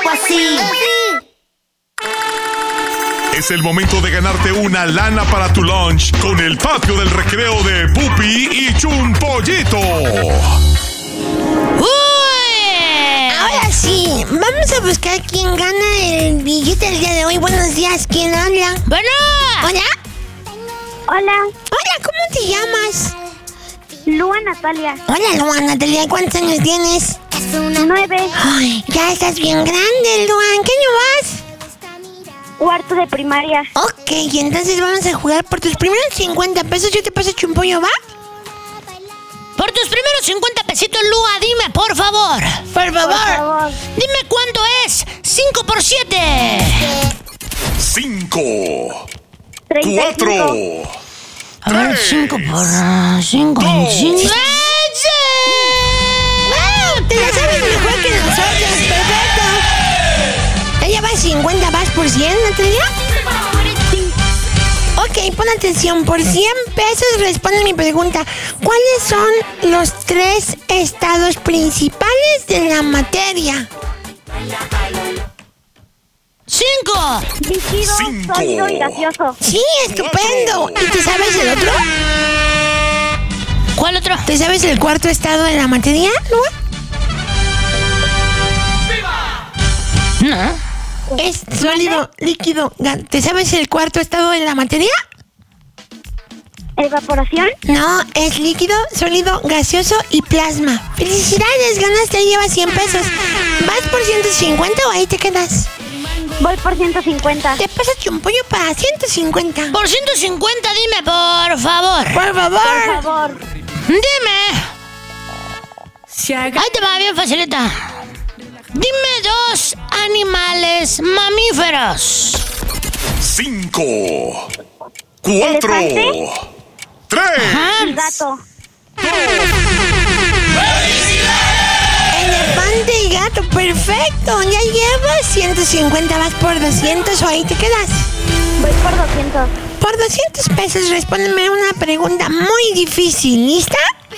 así. Es el momento de ganarte una lana para tu lunch con el patio del recreo de Pupi y Chumpollito. Ahora sí, vamos a buscar quién gana el billete del día de hoy. Buenos días, ¿quién habla? Bueno. ¿Hola? Hola, Hola, ¿cómo te llamas? Lua Natalia. Hola, Luan, Natalia, ¿cuántos años tienes? 9, Ay, ya estás bien grande, Luan. ¿Qué año vas? cuarto de primaria. Ok, y entonces vamos a jugar por tus primeros 50 pesos. Yo te paso Chumpollo, ¿va? Por tus primeros 50 pesitos, Lua, dime, por favor. Por favor. Dime cuánto es 5 por 7. 5, 35. 4. A ver, 5 por 5, 25. ¡Wow! Te la sabes mejor que nosotros. Perfecto. ¿Ella va 50, vas por 100, Natalia? Sí. Ok, pon atención. Por 100 pesos responde mi pregunta. ¿Cuáles son los 3 estados principales de la materia? 5. Líquido, 5. sólido y gaseoso. Sí, estupendo. 4. ¿Y te sabes el otro? ¿Cuál otro? ¿Te sabes el cuarto estado de la materia, Lua? No. Es sólido, líquido. ¿Te sabes el cuarto estado de la materia? Evaporación. No, es líquido, sólido, gaseoso y plasma. ¡Felicidades! Ganaste, llevas 100 pesos. ¿Vas por 150 o ahí te quedas? Voy por 150. Te pasa Chumpollo para 150. Por 150, dime, por favor. Por favor. Por favor. Dime. Ahí te va, bien facilita. Dime 2 animales mamíferos. 5, 4, ¿Elefante? 3. El gato. Elefante y gato, perfecto. Ya llevas 150, vas por 200 o ahí te quedas. Voy por 200. Por 200 pesos respóndeme una pregunta muy difícil. ¿Lista?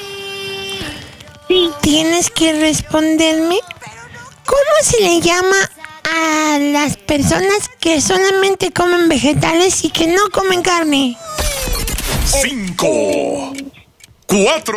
Sí. Tienes que responderme. ¿Cómo se le llama a las personas que solamente comen vegetales y que no comen carne? 5, 4,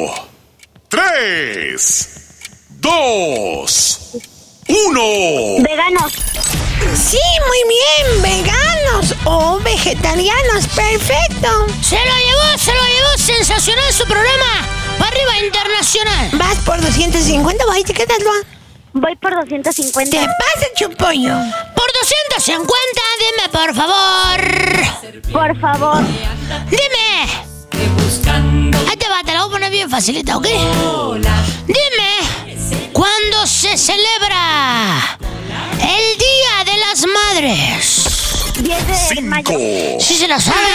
3, 2, 1. Veganos. Sí, muy bien, veganos o vegetarianos, perfecto. Se lo llevó, sensacional su programa. Para arriba, internacional. Vas por 250 o ahí te quedas, Luan. Voy por 250. Te pasa, Chumpollo. Por 250, dime, por favor. Por favor. Dime. Ahí te va, te la voy a poner bien facilita, ¿ok? Dime, ¿cuándo se celebra el Día de las Madres? 10 de 5, mayo. ¿Sí se la sabe?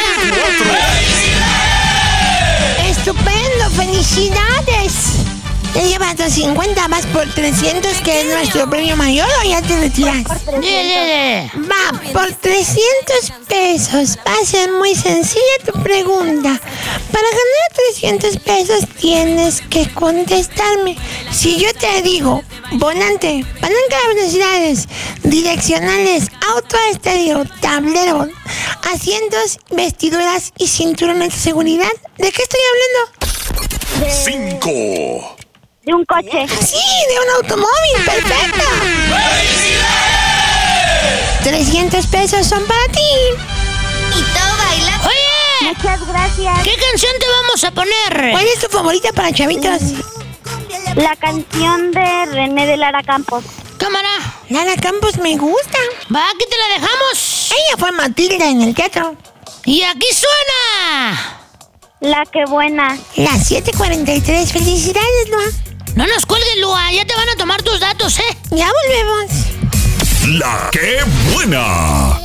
4. Estupendo, felicidades. Ya llevas 250, vas por 300, que es nuestro premio mayor, o ya te retiras. Por 300. Va, por 300 pesos. Va a ser muy sencilla tu pregunta. Para ganar 300 pesos tienes que contestarme. Si yo te digo volante, palanca de velocidades, direccionales, auto estéreo, tablero, asientos, vestiduras y cinturones de seguridad, ¿de qué estoy hablando? 5, De un coche. Sí, de un automóvil, perfecto. 300 pesos son para ti. Y todo baila. Oye, Muchas gracias. ¿qué canción te vamos a poner? ¿Cuál es tu favorita para chavitos? La canción de René de Lara Campos. Cámara. Lara Campos me gusta. Va, aquí te la dejamos. Ella fue Matilda en el teatro. Y aquí suena. La que buena. Las 7:43. Felicidades, Lua. No nos cuelgues, Lua. Ya te van a tomar tus datos, ¿eh? Ya volvemos. La que buena.